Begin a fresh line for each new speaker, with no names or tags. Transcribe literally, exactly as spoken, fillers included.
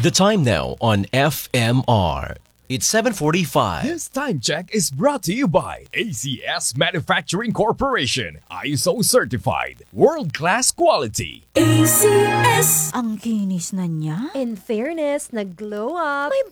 The time now on F M R. It's seven forty-five.
This time check is brought to you by A C S Manufacturing Corporation. I S O certified. World-class quality.
A C S. Ang kinis na niya.
In fairness, nag-glow up.
May